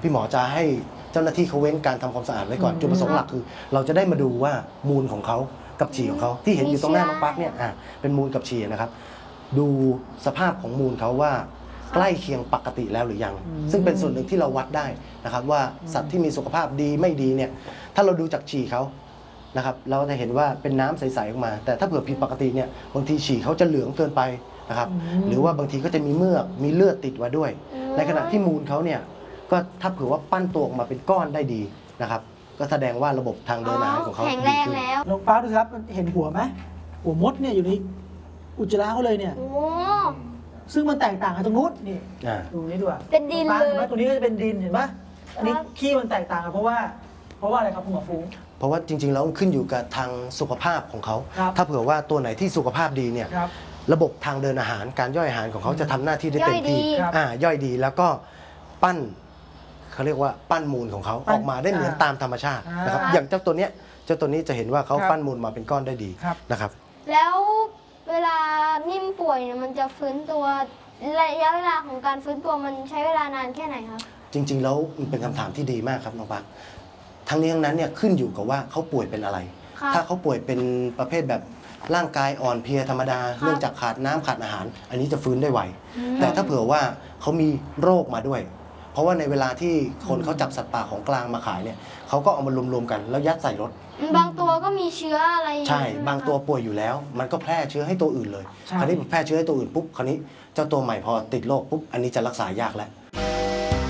พี่หมอจะให้เจ้าหน้าที่เขาเว้นการทำความสะอาดไว้ก่อนจุดประสงค์หลักคือเราจะได้มาดูว่ามูลของเขากับฉี่ของเขาที่เห็นอยู่ตรงหน้าน้องปั๊กเนี่ยเป็นมูลกับฉี่นะครับดูสภาพของมูลเขาว่าใกล้เคียงปกติแล้วหรือยังซึ่งเป็นส่วนหนึ่งที่เราวัดได้นะครับว่าสัตว์ที่มีสุขภาพดีไม่ดีเนี่ยถ้าเราดูจากฉี่เขานะครับเราจะเห็นว่าเป็นน้ำใสๆออกมาแต่ถ้าเผื่อผิดปกติเนี่ยบางทีฉี่เขาจะเหลืองเกินไปนะครับหรือว่าบางทีก็จะมีเมือกมีเลือดติดมาด้วยในขณะที่มูลเขาเนี่ยก็ถ้าเผื่อว่าปั้นตัวออกมาเป็นก้อนได้ดีนะครับก็แสดงว่าระบบทางเดินอาหารของเขาดีขึ้นน้องป้าดูครับเห็นหัวไหมหัวมดเนี่ยอยู่ในอุจจาระเขาเลยเนี่ยซึ่งมันแตกต่างกันตรงนู้นนี่ตรงนี้ด้วยเป็นดินเลยตรงนี้ก็จะเป็นดินเห็นปะอันนี้ขี้มันแตกต่างกันเพราะว่าอะไรครับคุณหมอฟุ้งเพราะว่าจริงๆแล้วขึ้นอยู่กับทางสุขภาพของเขาถ้าเผื่อว่าตัวไหนที่สุขภาพดีเนี่ยระบบทางเดินอาหารการย่อยอาหารของเขาจะทำหน้าที่ได้เต็มที่ย่อยดีแล้วก็ปั้นเขาเรียกว่าปั้นมูลของเขาออกมาได้เหมือนตามธรรมชาตินะครับอย่างเจ้าตัวนี้จะเห็นว่าเขาปั้นมูลมาเป็นก้อนได้ดีนะครับแล้วเวลานิ่มป่วยเนี่ยมันจะฟื้นตัวระยะเวลาของการฟื้นตัวมันใช้เวลานานแค่ไหนครับจริงๆแล้วมันเป็นคำถามที่ดีมากครับน้องปั๊กทั้งนี้ทั้งนั้นเนี่ยขึ้นอยู่กับว่าเขาป่วยเป็นอะไรถ้าเขาป่วยเป็นประเภทแบบร่างกายอ่อนเพลียธรรมดาเนื่องจากขาดน้ำขาดอาหารอันนี้จะฟื้นได้ไวแต่ถ้าเผื่อว่าเขามีโรคมาด้วยเพราะว่าในเวลาที่คนเขาจับสัตว์ป่าของกลางมาขายเนี่ยเขาก็เอามารวมๆกันแล้วยัดใส่รถบางตัวก็มีเชื้ออะไรใช่บางตัวป่วยอยู่แล้วมันก็แพร่เชื้อให้ตัวอื่นเลยคราวนี้แพร่เชื้อให้ตัวอื่นปุ๊บคราวนี้เจ้าตัวใหม่พอติดโรคปุ๊บอันนี้จะรักษายากแล้ว